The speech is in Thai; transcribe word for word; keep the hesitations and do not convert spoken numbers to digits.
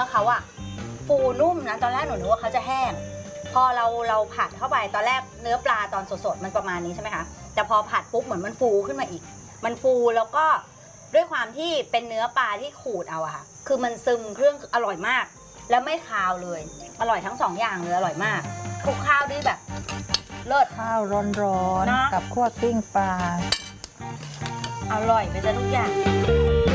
เขาอะฟูนุ่มนะตอนแรกหนูนึกว่าเขาจะแห้งพอเราเราผัดเข้าไปตอนแรกเนื้อปลาตอนสดๆมันประมาณนี้ใช่ไหมคะแต่พอผัดปุ๊บเหมือนมันฟูขึ้นมาอีกมันฟูแล้วก็ด้วยความที่เป็นเนื้อปลาที่ขูดเอาอะค่ะคือมันซึมเครื่องอร่อยมากแล้วไม่คาวเลยอร่อยทั้งสองอย่างเลยอร่อยมากคลุกข้าวด้วยแบบเลิศข้าวร้อนนะๆกับคั่วกลิ้งปลาอร่อยไปซะทุกอย่าง